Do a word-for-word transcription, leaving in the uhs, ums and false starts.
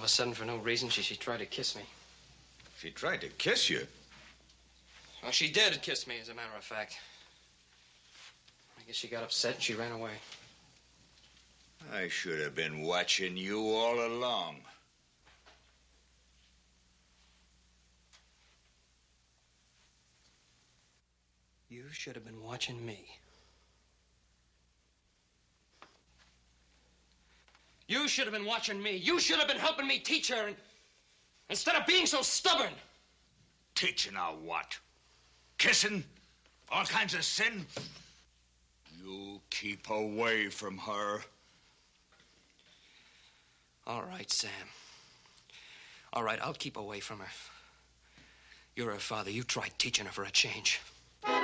of a sudden, for no reason, she, she tried to kiss me. She tried to kiss you? Well, she did kiss me, as a matter of fact. I guess she got upset and she ran away. I should have been watching you all along. You should have been watching me. You should have been watching me. You should have been helping me teach her and, instead of being so stubborn. Teaching her what? Kissing? All kinds of sin? You keep away from her. All right, Sam. All right, I'll keep away from her. You're her father. You try teaching her for a change.